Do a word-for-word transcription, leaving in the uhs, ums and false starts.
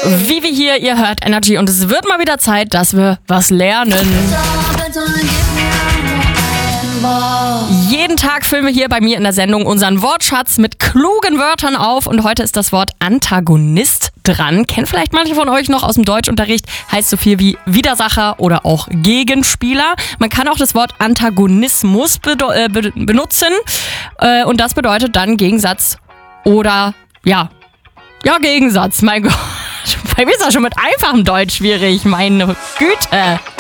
Vivi hier, ihr hört Energy und es wird mal wieder Zeit, dass wir was lernen. Jeden Tag füllen wir hier bei mir in der Sendung unseren Wortschatz mit klugen Wörtern auf und heute ist das Wort Antagonist dran. Kennt vielleicht manche von euch noch aus dem Deutschunterricht, heißt so viel wie Widersacher oder auch Gegenspieler. Man kann auch das Wort Antagonismus bedo- äh, be- benutzen äh, und das bedeutet dann Gegensatz oder ja, ja Gegensatz, mein Gott. Bei mir ist das schon mit einfachem Deutsch schwierig, meine Güte.